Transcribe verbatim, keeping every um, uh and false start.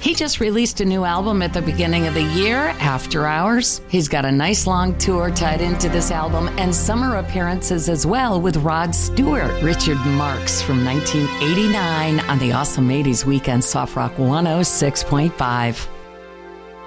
He just released a new album at the beginning of the year, After Hours. He's got a nice long tour tied into this album and summer appearances as well with Rod Stewart. Richard Marx from nineteen eighty-nine on the Awesome eighties Weekend Soft Rock one oh six point five.